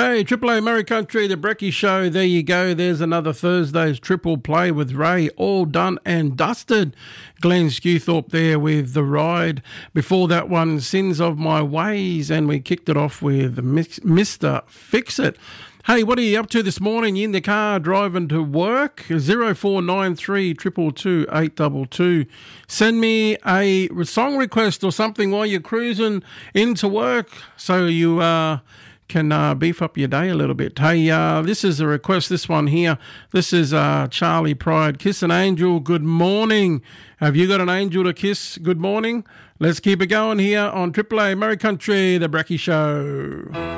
Hey, Triple A Murray Country, the Brekkie Show. There you go. There's another Thursday's Triple Play with Ray, all done and dusted. Glenn Skewthorpe there with The Ride. Before that one, Sins of My Ways, and we kicked it off with Mr. Fix-It. Hey, what are you up to this morning? You in the car driving to work? 0493 222 822. Send me a song request or something while you're cruising into work so you can beef up your day a little bit. Hey, this is a request, this one here. This is Charlie Pride. Kiss an Angel, good morning. Have you got an angel to kiss? Good morning. Let's keep it going here on Triple A Murray Country, the Brekkie Show.